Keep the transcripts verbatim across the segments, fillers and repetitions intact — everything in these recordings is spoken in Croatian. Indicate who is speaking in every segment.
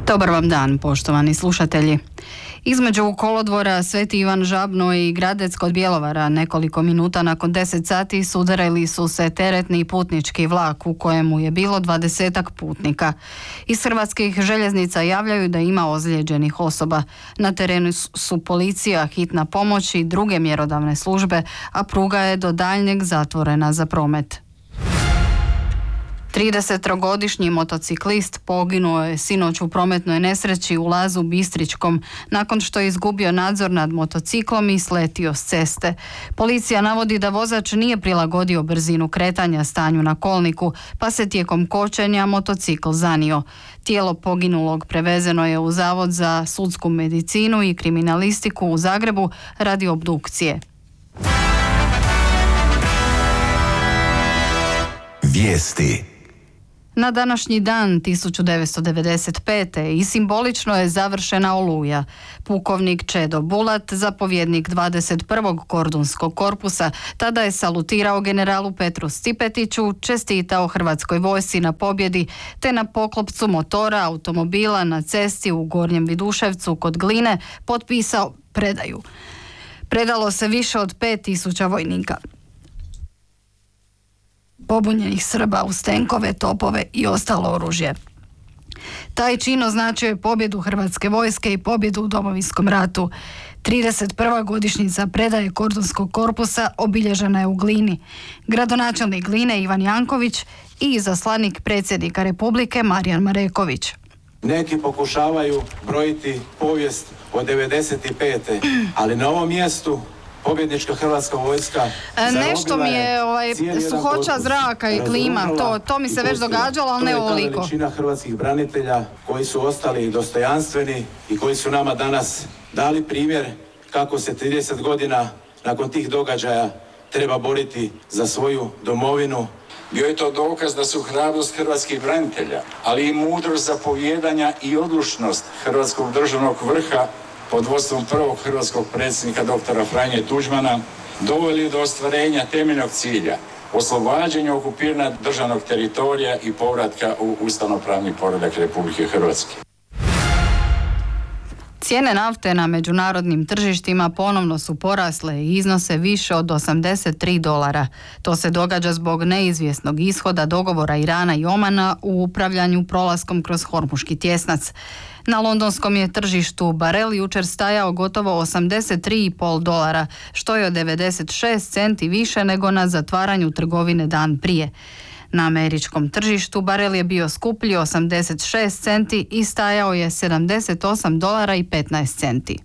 Speaker 1: Dobar vam dan, poštovani slušatelji. Između kolodvora Sveti Ivan Žabno i Gradec kod Bjelovara nekoliko minuta nakon deset sati sudarili su se teretni i putnički vlak u kojemu je bilo dvadesetak putnika. Iz Hrvatskih željeznica javljaju da ima ozlijeđenih osoba. Na terenu su policija, hitna pomoć i druge mjerodavne službe, a pruga je do daljnjeg zatvorena za promet. tridesettrogodišnji motociklist poginuo je sinoć u prometnoj nesreći u Lazu Bistričkom nakon što je izgubio nadzor nad motociklom i sletio s ceste. Policija navodi da vozač nije prilagodio brzinu kretanja stanju na kolniku, pa se tijekom kočenja motocikl zanio. Tijelo poginulog prevezeno je u Zavod za sudsku medicinu i kriminalistiku u Zagrebu radi obdukcije.
Speaker 2: Vijesti.
Speaker 1: Na današnji dan tisuću devetsto devedeset pete i simbolično je završena Oluja. Pukovnik Čedo Bulat, zapovjednik dvadeset prvog kordunskog korpusa, tada je salutirao generalu Petru Stipetiću, čestitao Hrvatskoj vojsci na pobjedi, te na poklopcu motora automobila na cesti u Gornjem Viduševcu kod Gline potpisao predaju. Predalo se više od pet tisuća vojnika, pobunjenih Srba uz tenkove, topove i ostalo oružje. Taj čin označio je pobjedu Hrvatske vojske i pobjedu u Domovinskom ratu. trideset prva godišnjica predaje kordunskog korpusa obilježena je u Glini. Gradonačelnik Gline Ivan Janković i izaslanik predsjednika Republike Marijan Mareković.
Speaker 3: Neki pokušavaju brojiti povijest od devedeset pete. ali na ovom mjestu pobjednička Hrvatska vojska
Speaker 1: nešto mi je ovaj, suhoća zraka i klima, to, to mi se već događalo, ali ne ovoliko. To je ta
Speaker 3: veličina hrvatskih branitelja koji su ostali dostojanstveni i koji su nama danas dali primjer kako se trideset godina nakon tih događaja treba boriti za svoju domovinu.
Speaker 4: Bio je to dokaz da su hrabrost hrvatskih branitelja, ali i mudrost zapovijedanja i odlučnost hrvatskog državnog vrha pod vodstvom prvog hrvatskog predsjednika doktora Franje Tuđmana doveli do ostvarenja temeljnog cilja, oslobađanja okupiranog državnog teritorija i povratka u ustavnopravni poredak Republike Hrvatske.
Speaker 1: Cijene nafte na međunarodnim tržištima ponovno su porasle i iznose više od osamdeset tri dolara. To se događa zbog neizvjesnog ishoda dogovora Irana i Omana u upravljanju prolaskom kroz Hormuški tjesnac. Na londonskom je tržištu barel jučer stajao gotovo osamdeset tri zarez pet dolara, što je od devedeset šest centi više nego na zatvaranju trgovine dan prije. Na američkom tržištu barel je bio skuplji osamdeset šest centi i stajao je sedamdeset osam dolara i petnaest centi.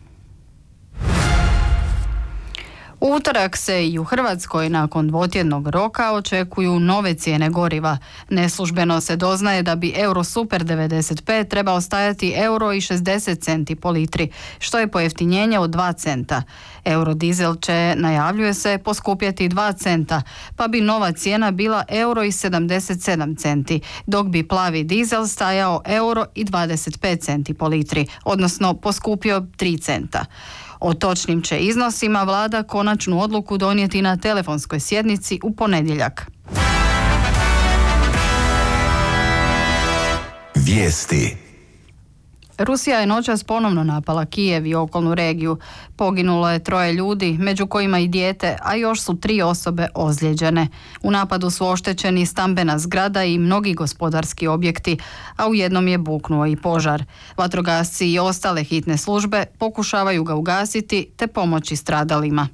Speaker 1: U utorak se i u Hrvatskoj nakon dvotjednog roka očekuju nove cijene goriva. Neslužbeno se doznaje da bi Euro Super devedeset pet trebao stajati euro i šezdeset centi po litri, što je pojeftinjenje od dva centa. Eurodizel će, najavljuje se, poskupjeti dva centa, pa bi nova cijena bila euro i sedamdeset sedam centi, dok bi plavi dizel stajao euro i dvadeset pet centi po litri, odnosno poskupio tri centa. O točnim će iznosima vlada konačnu odluku donijeti na telefonskoj sjednici u ponedjeljak.
Speaker 2: Vijesti.
Speaker 1: Rusija je noćas ponovno napala Kijev i okolnu regiju. Poginulo je troje ljudi, među kojima i dijete, a još su tri osobe ozlijeđene. U napadu su oštećeni stambena zgrada i mnogi gospodarski objekti, a u jednom je buknuo i požar. Vatrogasci i ostale hitne službe pokušavaju ga ugasiti te pomoći stradalima.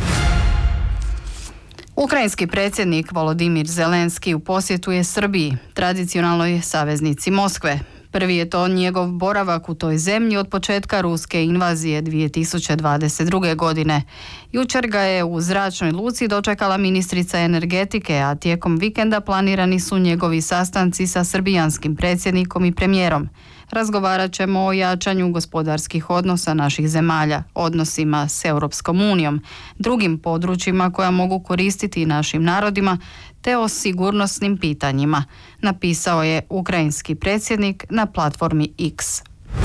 Speaker 1: Ukrajinski predsjednik Volodimir Zelenski u posjetu je Srbiji, tradicionalnoj saveznici Moskve. Prvi je to njegov boravak u toj zemlji od početka ruske invazije dvije tisuće dvadeset druge. godine. Jučer ga je u zračnoj luci dočekala ministrica energetike, a tijekom vikenda planirani su njegovi sastanci sa srbijanskim predsjednikom i premijerom. Razgovarat ćemo o jačanju gospodarskih odnosa naših zemalja, odnosima s Europskom unijom, drugim područjima koja mogu koristiti našim narodima, te o sigurnosnim pitanjima, napisao je ukrajinski predsjednik na platformi X.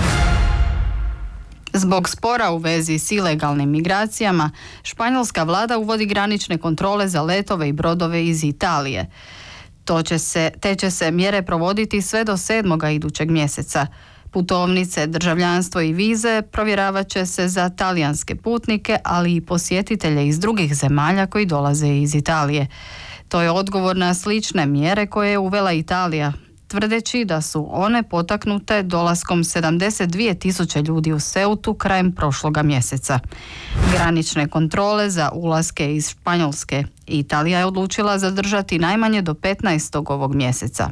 Speaker 1: Zbog spora u vezi s ilegalnim migracijama, španjolska vlada uvodi granične kontrole za letove i brodove iz Italije. To će se, te će se mjere provoditi sve do sedmoga idućeg mjeseca. Putovnice, državljanstvo i vize provjeravat će se za talijanske putnike, ali i posjetitelje iz drugih zemalja koji dolaze iz Italije. To je odgovor na slične mjere koje je uvela Italija, tvrdeći da su one potaknute dolaskom sedamdeset dvije tisuće ljudi u Ceutu krajem prošloga mjeseca. Granične kontrole za ulaske iz Španjolske Italija je odlučila zadržati najmanje do petnaestog ovog mjeseca.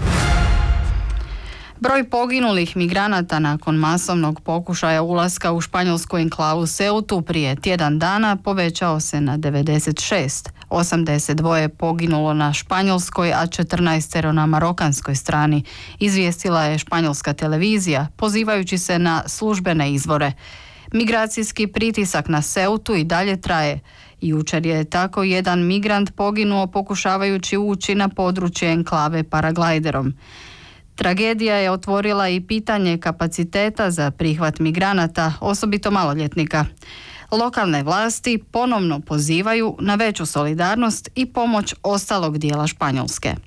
Speaker 1: Broj poginulih migranata nakon masovnog pokušaja ulaska u španjolsku enklavu Ceutu prije tjedan dana povećao se na devedeset šest. osamdeset dva je poginulo na španjolskoj, a četrnaest na marokanskoj strani, izvijestila je španjolska televizija, pozivajući se na službene izvore. Migracijski pritisak na Ceutu i dalje traje. Jučer je tako jedan migrant poginuo pokušavajući ući na područje enklave paraglajderom. Tragedija je otvorila i pitanje kapaciteta za prihvat migranata, osobito maloljetnika. Lokalne vlasti ponovno pozivaju na veću solidarnost i pomoć ostalog dijela Španjolske.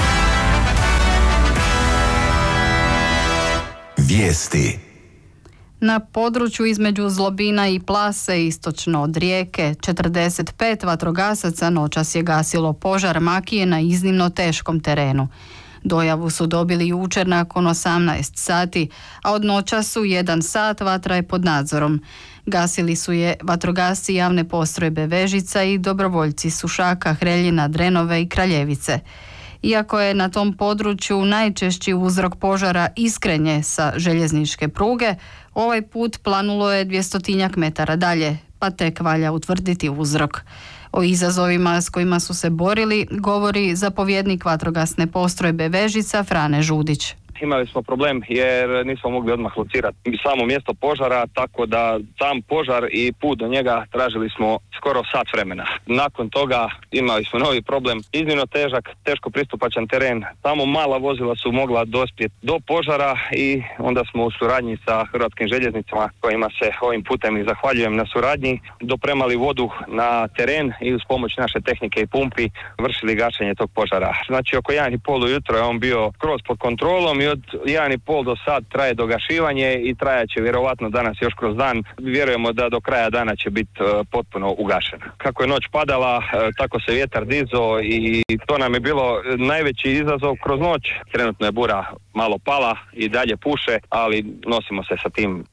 Speaker 2: Vijesti.
Speaker 1: Na području između Zlobina i Plase, istočno od Rijeke, četrdeset pet vatrogasaca noćas je gasilo požar makije na iznimno teškom terenu. Dojavu su dobili jučer nakon osamnaest sati, a od noća su jedan sat vatra je pod nadzorom. Gasili su je vatrogasci javne postrojbe Vežica i dobrovoljci Sušaka, Hreljina, Drenove i Kraljevice. Iako je na tom području najčešći uzrok požara iskrenje sa željezničke pruge, ovaj put planulo je dvjestotinjak metara dalje, pa tek valja utvrditi uzrok. O izazovima s kojima su se borili govori zapovjednik vatrogasne postrojbe Vežica Frane Žudić.
Speaker 5: Imali smo problem jer nismo mogli odmah locirati samo mjesto požara, tako da sam požar i put do njega tražili smo skoro sat vremena. Nakon toga imali smo novi problem, iznimno težak, teško pristupačan teren. Samo mala vozila su mogla dospjeti do požara i onda smo u suradnji sa Hrvatskim željeznicama, kojima se ovim putem i zahvaljujem na suradnji, dopremali vodu na teren i uz pomoć naše tehnike i pumpi vršili gašenje tog požara. Znači oko jedan i pol ujutro je on bio skroz pod kontrolom i od jedan i pol do sad traje dogašivanje i trajat će vjerovatno danas još kroz dan. Vjerujemo da do kraja dana će biti uh, potpuno ugašen. Kako je noć padala, uh, tako se vjetar dizao i to nam je bilo najveći izazov kroz noć. Trenutno je bura malo pala i dalje puše, ali nosimo se sa tim.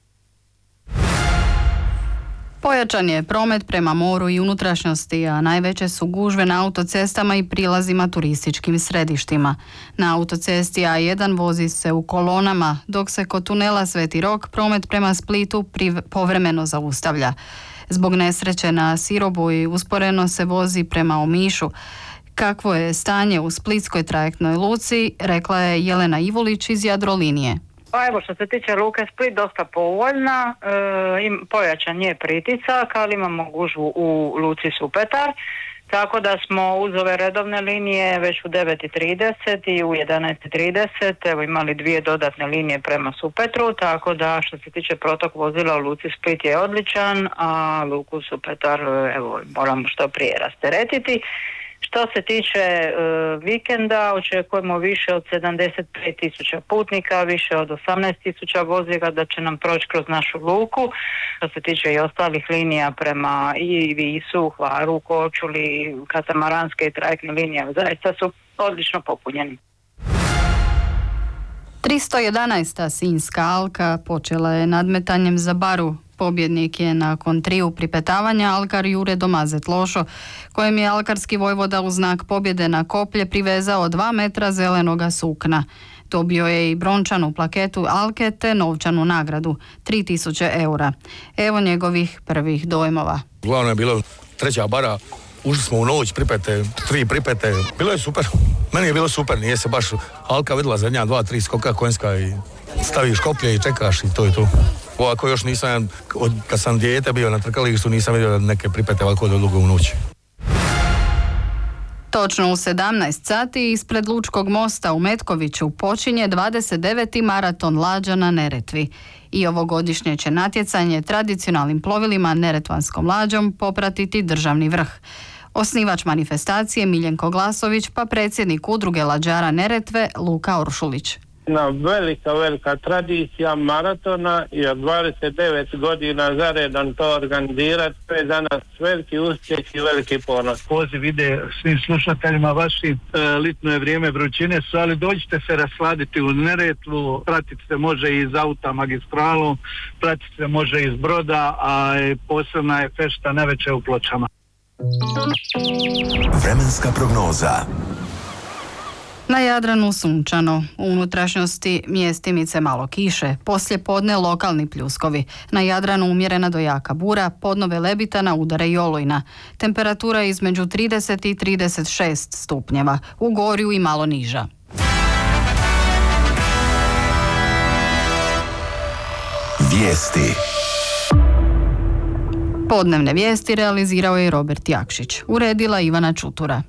Speaker 1: Pojačan je promet prema moru i unutrašnjosti, a najveće su gužve na autocestama i prilazima turističkim središtima. Na autocesti A jedan vozi se u kolonama, dok se kod tunela Sveti Rok promet prema Splitu priv- povremeno zaustavlja. Zbog nesreće na Sirobuji usporeno se vozi prema Omišu. Kakvo je stanje u splitskoj trajektnoj luci, rekla je Jelena Ivulić iz Jadrolinije.
Speaker 6: Pa evo, što se tiče luke Split, dosta povoljna, e, im, pojačan je pritisak, ali imamo gužvu u luci Supetar, tako da smo uz ove redovne linije već u devet i trideset i u jedanaest i trideset evo imali dvije dodatne linije prema Supetru, tako da što se tiče protok vozila u luci Split je odličan, a luku Supetar evo moramo što prije rasteretiti. Što se tiče e, vikenda, očekujemo više od sedamdeset pet tisuća putnika, više od osamnaest tisuća vozila da će nam proći kroz našu luku. Što se tiče i ostalih linija prema i Visu, Hvaru, Korčuli, katamaranske i trajektne linije, zaista su odlično popunjeni.
Speaker 1: tristo jedanaesta Sinjska alka počela je nadmetanjem za baru. Pobjednik je nakon triju pripetavanja alkar Jure Domazet Lošo, kojem je alkarski vojvoda u znak pobjede na koplje privezao dva metra zelenoga sukna. Dobio je i brončanu plaketu alke te novčanu nagradu, tri tisuće eura. Evo njegovih prvih dojmova.
Speaker 7: Glavno je bilo treća bara, ušli smo u noć, pripete, tri pripete, bilo je super. Meni je bilo super, nije se baš alka vidjela zadnja dva, tri skoka konjska i staviš koplje i čekaš i to i to. Ovako još nisam, od, kad sam dijete bio na trkalištu, nisam vidio neke pripete ovako do dugo u noći.
Speaker 1: Točno u sedamnaest sati ispred Lučkog mosta u Metkoviću počinje dvadeset deveti maraton lađa na Neretvi. I ovogodišnje će natjecanje tradicionalnim plovilima neretvanskom lađom popratiti državni vrh. Osnivač manifestacije Miljenko Glasović pa predsjednik udruge lađara Neretve Luka Oršulić.
Speaker 8: Jedna velika, velika tradicija maratona i od dvadeset devet godina za redom to organizirati, to je za nas veliki uspjeh i veliki ponos.
Speaker 9: Poziv ide svim slušateljima vašim, e, litno je vrijeme, vrućine su, ali dođite se rasladiti u Neretvu, pratiti se može iz auta magistralu, pratiti se može iz broda, a posebna je fešta navečer u Pločama.
Speaker 2: Vremenska prognoza.
Speaker 1: Na Jadranu sunčano, u unutrašnjosti mjestimice malo kiše, poslije podne lokalni pljuskovi. Na Jadranu umjerena do jaka bura, podnove lebitana, udare i olujna. Temperatura između trideset i trideset šest stupnjeva, u Gorju i malo niža.
Speaker 2: Vijesti.
Speaker 1: Podnevne vijesti realizirao je Robert Jakšić. Uredila Ivana Čutura.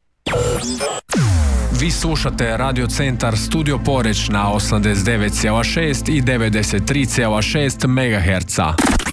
Speaker 10: Vi slušate Radio Centar Studio Poreč na osamdeset devet zarez šest i devedeset tri zarez šest megaherca.